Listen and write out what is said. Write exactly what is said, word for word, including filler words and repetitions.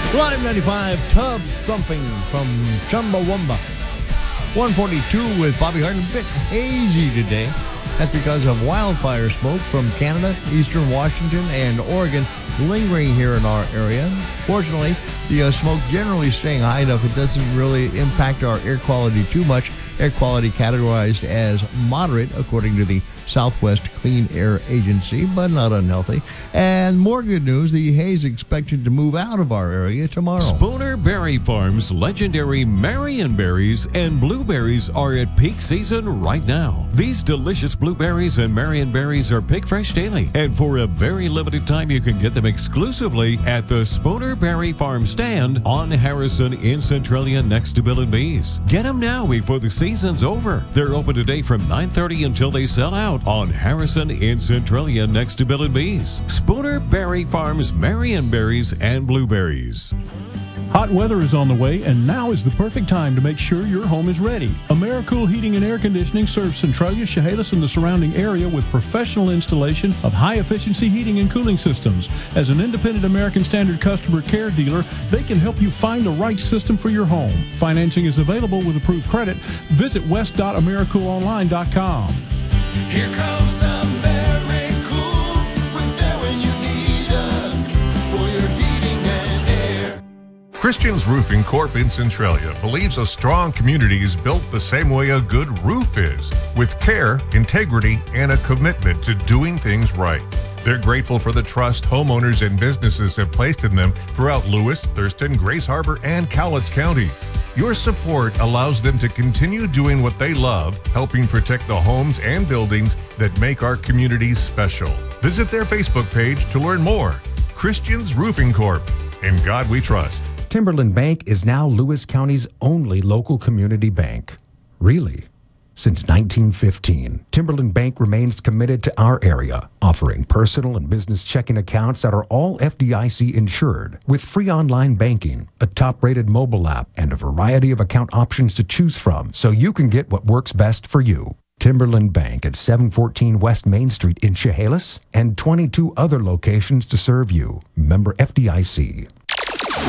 Live ninety-five, Tub Thumping from Chumbawamba. one forty-two with Bobby Hart. A bit hazy today. That's because of wildfire smoke from Canada, eastern Washington, and Oregon lingering here in our area. Fortunately, the uh, smoke generally staying high enough it doesn't really impact our air quality too much. Air quality categorized as moderate according to the Southwest Clean Air Agency, but not unhealthy. And more good news, the haze expected to move out of our area tomorrow. Spooner Berry Farm's legendary Marion berries and blueberries are at peak season right now. These delicious blueberries and Marion berries are pick fresh daily, and for a very limited time you can get them exclusively at the Spooner Berry Farm stand on Harrison in Centralia next to Bill and Bees. Get them now before the season's over. They're open today from nine thirty until they sell out on Harrison in Centralia next to Bill and Bees. Spooner Berry Farms Marion berries and blueberries. Hot weather is on the way, and now is the perfect time to make sure your home is ready. AmeriCool Heating and Air Conditioning serves Centralia, Chehalis, and the surrounding area with professional installation of high-efficiency heating and cooling systems. As an independent American Standard customer care dealer, they can help you find the right system for your home. Financing is available with approved credit. Visit west dot americool online dot com. Here comes AmeriCool. We're there when you need us for your heating and air. Christian's Roofing Corp in Centralia believes a strong community is built the same way a good roof is, with care, integrity, and a commitment to doing things right. They're grateful for the trust homeowners and businesses have placed in them throughout Lewis, Thurston, Grace Harbor, and Cowlitz counties. Your support allows them to continue doing what they love, helping protect the homes and buildings that make our communities special. Visit their Facebook page to learn more. Christian's Roofing Corp. In God we trust. Timberland Bank is now Lewis County's only local community bank. Really? Since nineteen fifteen, Timberland Bank remains committed to our area, offering personal and business checking accounts that are all F D I C insured, with free online banking, a top-rated mobile app, and a variety of account options to choose from so you can get what works best for you. Timberland Bank at seven fourteen West Main Street in Chehalis and twenty-two other locations to serve you. Member F D I C.